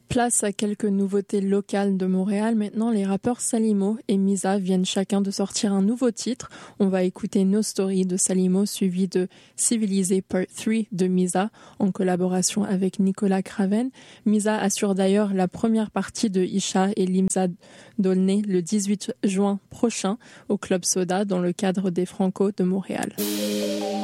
Place à quelques nouveautés locales de Montréal. Maintenant, les rappeurs Salimo et Misa viennent chacun de sortir un nouveau titre. On va écouter No Story de Salimo, suivi de Civilisé Part 3 de Misa, en collaboration avec Nicolas Craven. Misa assure d'ailleurs la première partie de Isha et Limza Dolné le 18 juin prochain au Club Soda dans le cadre des Franco de Montréal.